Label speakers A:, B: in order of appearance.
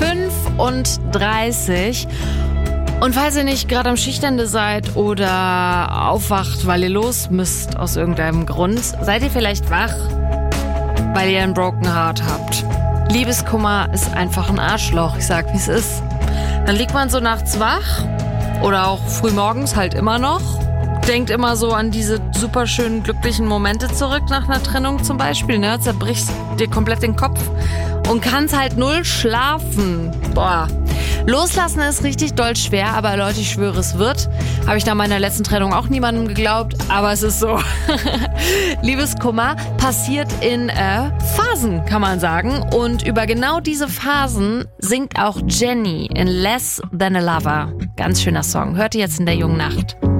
A: 35. Und falls ihr nicht gerade am Schichtende seid oder aufwacht, weil ihr los müsst aus irgendeinem Grund, seid ihr vielleicht wach, weil ihr ein Broken Heart habt. Liebeskummer ist einfach ein Arschloch, ich sag, wie es ist. Dann liegt man so nachts wach oder auch frühmorgens halt immer noch, denkt immer so an diese super schönen, glücklichen Momente zurück nach einer Trennung zum Beispiel, ne? Zerbrichst dir komplett den Kopf und kannst halt null schlafen. Boah. Loslassen ist richtig doll schwer, aber Leute, ich schwöre, es wird. Habe ich nach meiner letzten Trennung auch niemandem geglaubt, aber es ist so. Liebeskummer passiert in Phasen, kann man sagen. Und über genau diese Phasen singt auch Jenny in Less Than a Lover. Ganz schöner Song. Hört ihr jetzt in der jungen Nacht.